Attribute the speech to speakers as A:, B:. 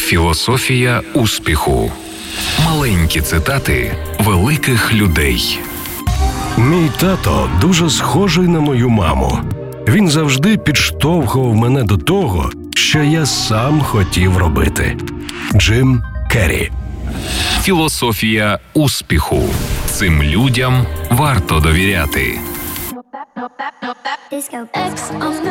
A: Філософія успіху. Маленькі цитати великих людей.
B: Мій тато дуже схожий на мою маму. Він завжди підштовхував мене до того, що я сам хотів робити. Джим Керрі.
A: Філософія успіху. Цим людям варто довіряти.